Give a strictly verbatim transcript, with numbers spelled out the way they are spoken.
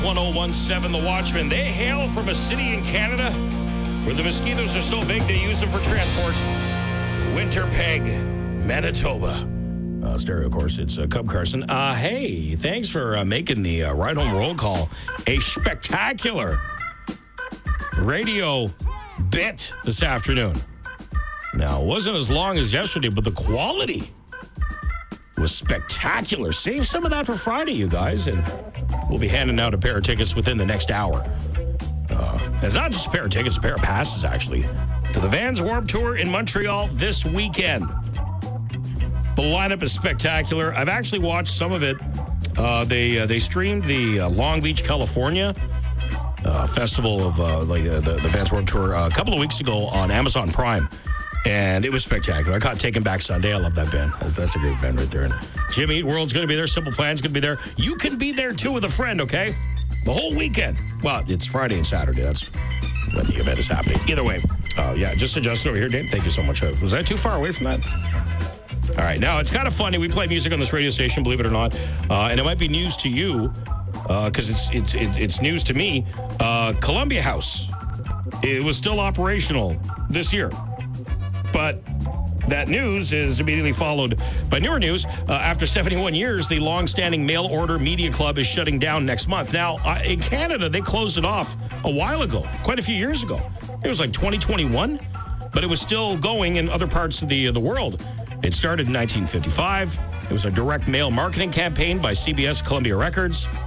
one oh one seven The Watchman. They hail from a city in Canada where the mosquitoes are so big they use them for transport. Winterpeg, Manitoba. Uh, stereo, of course, it's uh, Cub Carson. Uh, hey, thanks for uh, making the uh, Ride Home Roll Call a spectacular radio bit this afternoon. Now, it wasn't as long as yesterday, but the quality was spectacular. Save some of that for Friday, you guys, and we'll be handing out a pair of tickets within the next hour. Uh, it's not just a pair of tickets, a pair of passes, actually, to the Vans Warped Tour in Montreal this weekend. The lineup is spectacular. I've actually watched some of it. Uh, they uh, they streamed the uh, Long Beach, California uh, festival of uh, like uh, the, the Vans Warped Tour uh, a couple of weeks ago on Amazon Prime, and it was spectacular. I caught Taken Back Sunday. I love that band. That's, that's a great band right there. And Jimmy Eat World's going to be there. Simple Plan's going to be there. You can be there too with a friend, okay? The whole weekend. Well, it's Friday and Saturday. That's when the event is happening. Either way, uh, yeah, just adjust over here, Dave. Thank you so much. Uh, was I too far away from that? All right. Now, it's kind of funny. We play music on this radio station, believe it or not. Uh, and it might be news to you because uh, it's, it's, it's, it's news to me. Uh, Columbia House. It was still operational this year. But that news is immediately followed by newer news. Uh, after seventy-one years, the long-standing mail-order media club is shutting down next month. Now, uh, in Canada, they closed it off a while ago, quite a few years ago. It was like twenty twenty-one, but it was still going in other parts of the, uh, the world. It started in nineteen fifty-five. It was a direct mail marketing campaign by C B S Columbia Records.